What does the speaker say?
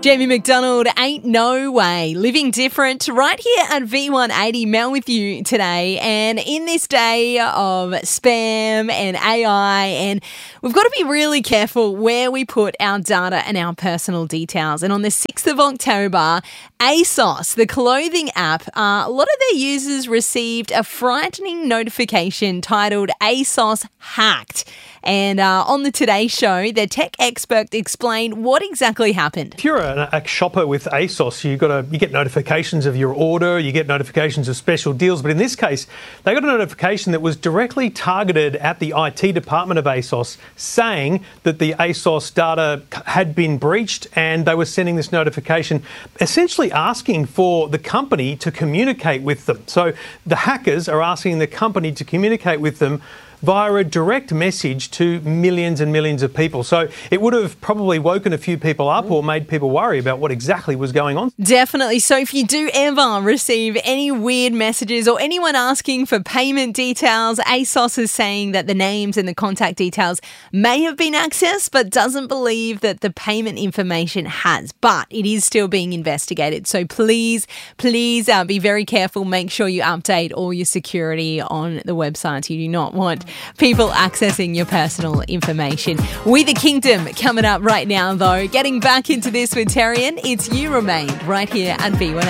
Jamie McDonald, Ain't No Way. Living different right here at V180. Mel with you today. And in this day of spam and AI, and we've got to be really careful where we put our data and our personal details. And on the 6th of October, ASOS, the clothing app, a lot of their users received a frightening notification titled ASOS Hacked. And on the Today Show, their tech expert explained what exactly happened. If you're a shopper with ASOS, you get notifications of your order, you get notifications of special deals. But in this case, they got a notification that was directly targeted at the IT department of ASOS, saying that the ASOS data had been breached, and they were sending this notification, essentially asking for the company to communicate with them. So the hackers are asking the company to communicate with them via a direct message to millions and millions of people. So it would have probably woken a few people up or made people worry about what exactly was going on. Definitely. So if you do ever receive any weird messages or anyone asking for payment details, ASOS is saying that the names and the contact details may have been accessed, but doesn't believe that the payment information has. But it is still being investigated. So please be very careful. Make sure you update all your security on the websites. You do not want people accessing your personal information. We the Kingdom coming up right now, though. Getting back into this with Terrian, it's You Remain right here at V1.